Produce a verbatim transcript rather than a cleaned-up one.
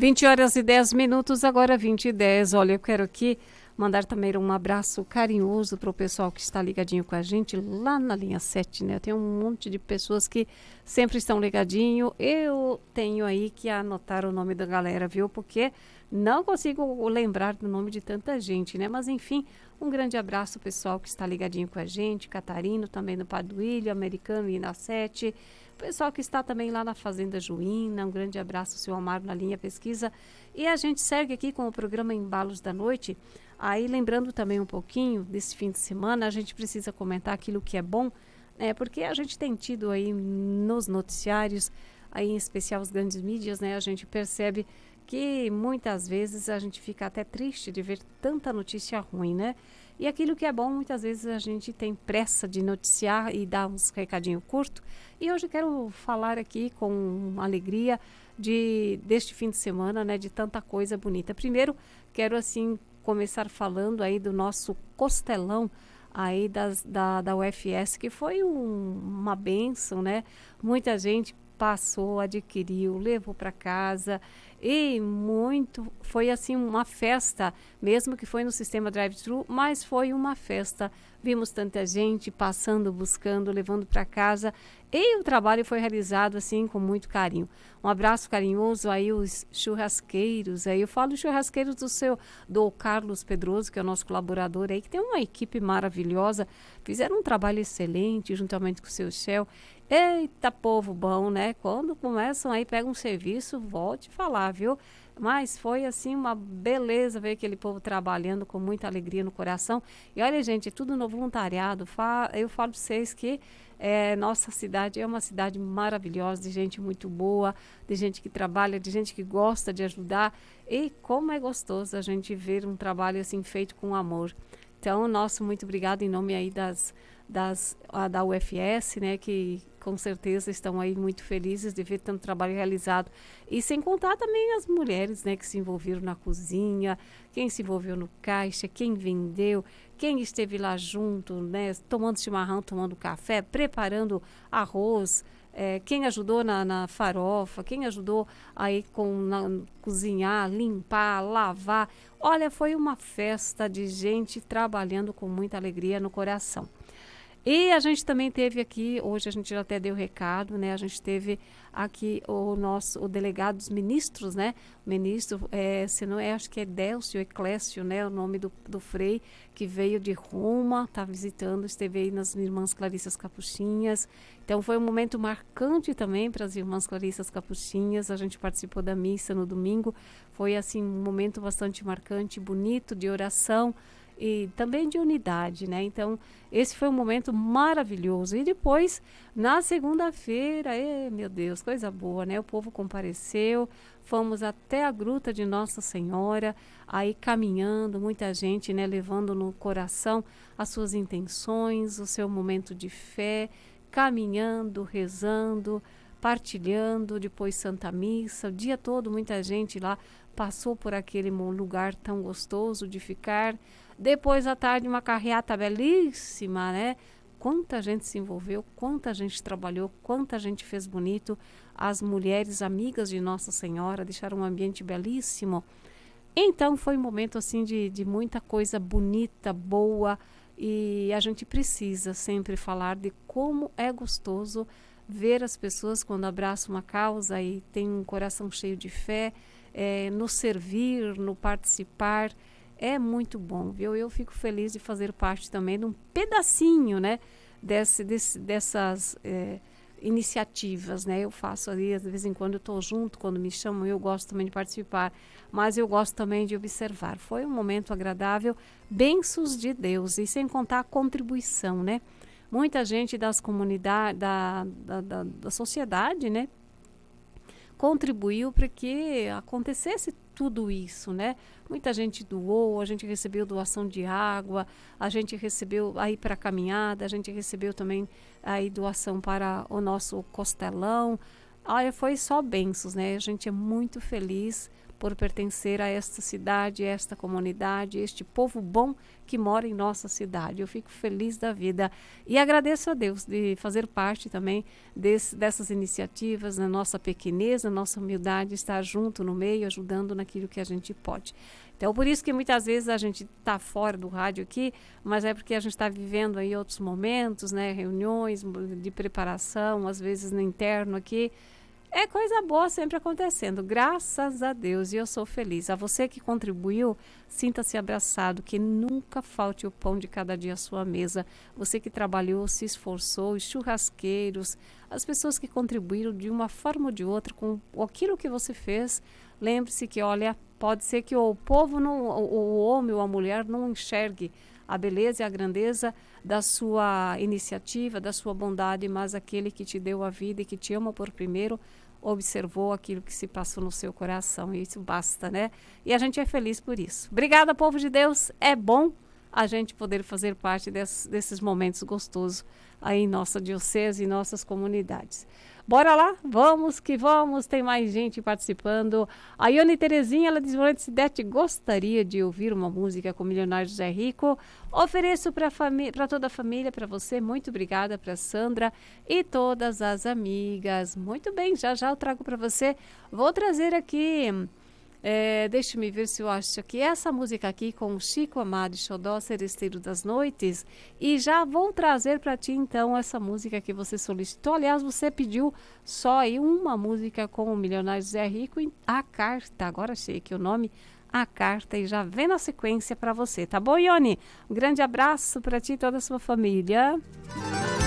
vinte horas e dez minutos, agora vinte e dez. Olha, eu quero aqui mandar também um abraço carinhoso para o pessoal que está ligadinho com a gente lá na linha sete, né? Tem um monte de pessoas que sempre estão ligadinho. Eu tenho aí que anotar o nome da galera, viu? Porque não consigo lembrar do nome de tanta gente, né? Mas enfim, um grande abraço pessoal que está ligadinho com a gente, Catarino, também no Paduílio, Americano e na sete. Pessoal que está também lá na Fazenda Juína, um grande abraço, seu Amaro, na linha pesquisa. E a gente segue aqui com o programa Embalos da Noite. Aí, lembrando também um pouquinho desse fim de semana, a gente precisa comentar aquilo que é bom, né? Porque a gente tem tido aí nos noticiários, aí em especial os grandes mídias, né? A gente percebe que muitas vezes a gente fica até triste de ver tanta notícia ruim, né? E aquilo que é bom, muitas vezes a gente tem pressa de noticiar e dar uns recadinhos curtos. E hoje quero falar aqui com alegria de, deste fim de semana, né? De tanta coisa bonita. Primeiro, quero assim começar falando aí do nosso costelão aí das, da, da U F S, que foi um, uma bênção, né? Muita gente passou, adquiriu, levou para casa e muito, foi assim uma festa, mesmo que foi no sistema drive-thru, mas foi uma festa. Vimos tanta gente passando, buscando, levando para casa e o trabalho foi realizado assim com muito carinho. Um abraço carinhoso aí os churrasqueiros, aí eu falo churrasqueiros do seu, do Carlos Pedroso, que é o nosso colaborador aí, que tem uma equipe maravilhosa, fizeram um trabalho excelente juntamente com o seu Shell. Eita, povo bom, né? Quando começam aí, pegam um serviço, volte falar, viu? Mas foi assim uma beleza ver aquele povo trabalhando com muita alegria no coração. E olha, gente, é tudo no voluntariado. Fa- Eu falo para vocês que é, nossa cidade é uma cidade maravilhosa, de gente muito boa, de gente que trabalha, de gente que gosta de ajudar. E como é gostoso a gente ver um trabalho assim feito com amor. Então, nosso muito obrigado em nome aí das, das, a, da U F S, né, que com certeza estão aí muito felizes de ver tanto trabalho realizado. E sem contar também as mulheres, né, que se envolveram na cozinha, quem se envolveu no caixa, quem vendeu, quem esteve lá junto, né, tomando chimarrão, tomando café, preparando arroz, é, quem ajudou na, na farofa, quem ajudou aí com na, cozinhar, limpar, lavar. Olha, foi uma festa de gente trabalhando com muita alegria no coração. E a gente também teve aqui, hoje a gente já até deu recado, né? A gente teve aqui o nosso, o delegado dos ministros, né? O ministro, é, se não é, acho que é Délcio Eclécio, né? O nome do, do Frei, que veio de Roma, está visitando, esteve aí nas Irmãs Clarissas Capuchinhas. Então foi um momento marcante também para as Irmãs Clarissas Capuchinhas. A gente participou da missa no domingo. Foi assim um momento bastante marcante, bonito, de oração e também de unidade, né? Então, esse foi um momento maravilhoso. E depois, na segunda-feira, meu Deus, coisa boa, né? O povo compareceu, fomos até a Gruta de Nossa Senhora, aí caminhando, muita gente, né? Levando no coração as suas intenções, o seu momento de fé, caminhando, rezando, partilhando, depois Santa Missa, o dia todo muita gente lá passou por aquele lugar tão gostoso de ficar. Depois à tarde uma carreata belíssima, né? Quanta gente se envolveu, quanta gente trabalhou, quanta gente fez bonito. As mulheres amigas de Nossa Senhora deixaram um ambiente belíssimo. Então foi um momento assim de, de muita coisa bonita, boa, e a gente precisa sempre falar de como é gostoso ver as pessoas quando abraçam uma causa e tem um coração cheio de fé, é, no servir, no participar. É muito bom, viu? Eu fico feliz de fazer parte também de um pedacinho, né, desse, desse, dessas é, iniciativas, né? Eu faço ali, de vez em quando eu estou junto, quando me chamam, eu gosto também de participar, mas eu gosto também de observar. Foi um momento agradável, bênçãos de Deus, e sem contar a contribuição, né? Muita gente das comunidades, da, da, da, da sociedade, né, contribuiu para que acontecesse tudo isso, né? Muita gente doou, a gente recebeu doação de água, a gente recebeu aí para a caminhada, a gente recebeu também aí doação para o nosso costelão. Olha, foi só bênçãos, né? A gente é muito feliz por pertencer a esta cidade, a esta comunidade, este povo bom que mora em nossa cidade. Eu fico feliz da vida e agradeço a Deus de fazer parte também desse, dessas iniciativas, na nossa pequenez, na nossa humildade, estar junto no meio, ajudando naquilo que a gente pode. Então, por isso que muitas vezes a gente está fora do rádio aqui, mas é porque a gente está vivendo aí outros momentos, né? Reuniões de preparação, às vezes no interno aqui. É coisa boa sempre acontecendo, graças a Deus, e eu sou feliz. A você que contribuiu, sinta-se abraçado, que nunca falte o pão de cada dia à sua mesa. Você que trabalhou, se esforçou, os churrasqueiros, as pessoas que contribuíram de uma forma ou de outra com aquilo que você fez. Lembre-se que, olha, pode ser que o povo, não, o, o homem ou a mulher não enxergue a beleza e a grandeza da sua iniciativa, da sua bondade, mas aquele que te deu a vida e que te ama por primeiro, observou aquilo que se passou no seu coração, e isso basta, né? E a gente é feliz por isso. Obrigada, povo de Deus, é bom a gente poder fazer parte desses, desses momentos gostosos aí em nossa diocese e nossas comunidades. Bora lá? Vamos que vamos, tem mais gente participando. A Ione Terezinha, ela diz: Valente Cidete, gostaria de ouvir uma música com o Milionário José Rico. Ofereço para toda a família, para você. Muito obrigada para Sandra e todas as amigas. Muito bem, já já eu trago para você. Vou trazer aqui... É, deixa-me ver se eu acho que essa música aqui com Chico Amado e Xodó, Seresteiro das Noites, e já vou trazer para ti então essa música que você solicitou. Aliás, você pediu só aí uma música com o Milionário Zé Rico e A Carta, agora achei aqui o nome, A Carta, e já vem na sequência para você, tá bom, Ione? Um grande abraço para ti e toda a sua família.